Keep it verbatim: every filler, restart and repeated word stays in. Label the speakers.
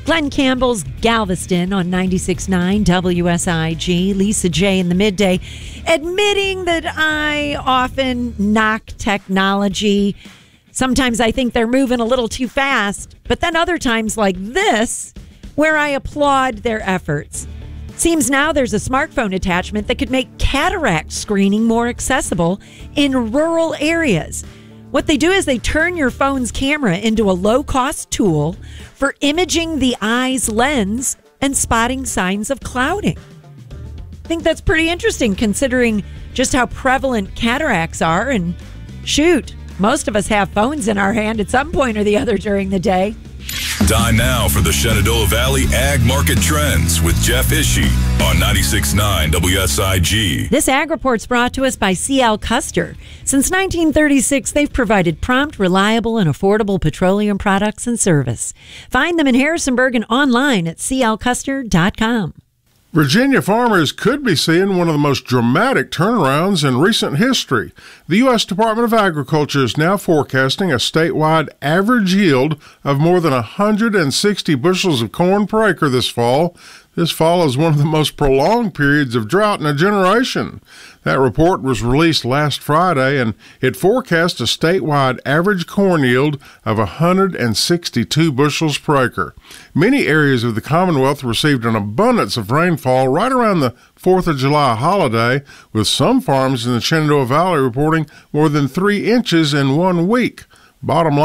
Speaker 1: Glenn Campbell's Galveston on ninety-six point nine W S I G. Lisa J in the midday, admitting that I often knock technology. Sometimes I think they're moving a little too fast, but then other times like this, where I applaud their efforts. Seems now there's a smartphone attachment that could make cataract screening more accessible in rural areas. What they do is they turn your phone's camera into a low-cost tool for imaging the eye's lens and spotting signs of clouding. I think that's pretty interesting considering just how prevalent cataracts are. And shoot, most of us have phones in our hand at some point or the other during the day.
Speaker 2: Time now for the Shenandoah Valley Ag Market Trends with Jeff Ishii on ninety-six point nine W S I G.
Speaker 1: This Ag Report's brought to us by C L Custer. Since nineteen thirty-six, they've provided prompt, reliable, and affordable petroleum products and service. Find them in Harrisonburg and online at c l custer dot com.
Speaker 3: Virginia farmers could be seeing one of the most dramatic turnarounds in recent history. The U S Department of Agriculture is now forecasting a statewide average yield of more than one hundred sixty bushels of corn per acre this fall. This follows one of the most prolonged periods of drought in a generation. That report was released last Friday, and it forecast a statewide average corn yield of one hundred sixty-two bushels per acre. Many areas of the Commonwealth received an abundance of rainfall right around the fourth of July holiday, with some farms in the Shenandoah Valley reporting more than three inches in one week. Bottom line,